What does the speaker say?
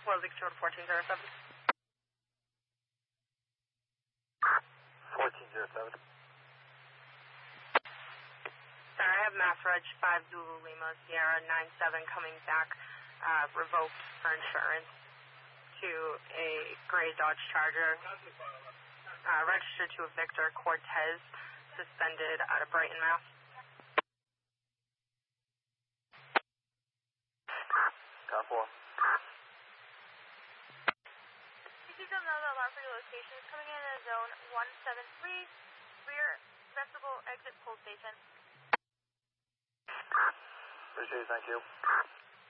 Was Victor 1407. 1407. Sir, I have Mass Reg 5 Zulu Lima Sierra 97 coming back revoked for insurance to a gray Dodge Charger registered to a Victor Cortez suspended out of Brighton, Mass. Car 4. You don't know the alarm for your location is coming in at zone 173, rear vestibule exit pole station. Appreciate it, thank you.